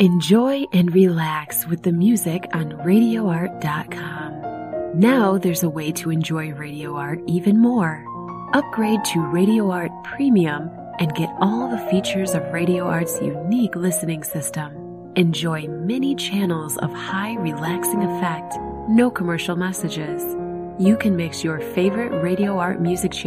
Enjoy and relax with the music on RadioArt.com. Now there's a way to enjoy Radio Art even more. Upgrade to Radio Art Premium and get all the features of Radio Art's unique listening system. Enjoy many channels of high relaxing effect, no commercial messages. You can mix your favorite Radio Art music